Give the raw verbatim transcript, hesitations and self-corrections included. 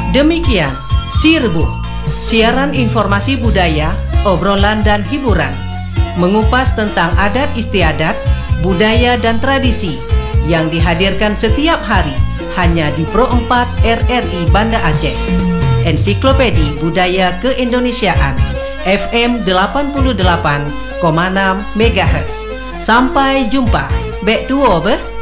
Demikian Si Rebu, siaran informasi budaya, obrolan dan hiburan, mengupas tentang adat istiadat, budaya dan tradisi yang dihadirkan setiap hari hanya di Pro empat R R I Banda Aceh. Ensiklopedi Budaya Keindonesiaan F M delapan puluh delapan koma enam megahertz. Sampai jumpa. Bek duo beh.